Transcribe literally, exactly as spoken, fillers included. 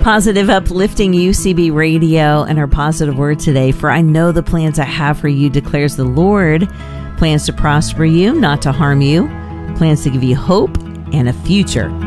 Positive, uplifting U C B Radio, and our positive word today: for I know the plans I have for you, declares the Lord. Plans to prosper you, not to harm you. Plans to give you hope and a future.